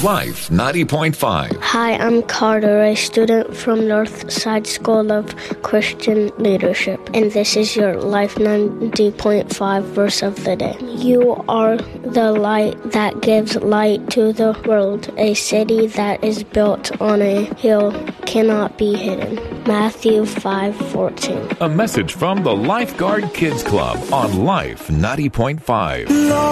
Life 90.5. Hi, I'm Carter, a student from Northside School of Christian Leadership, and this is your Life 90.5 verse of the day. You are the light that gives light to the world. A city that is built on a hill cannot be hidden. Matthew 5:14. A message from the Lifeguard Kids Club on Life 90.5.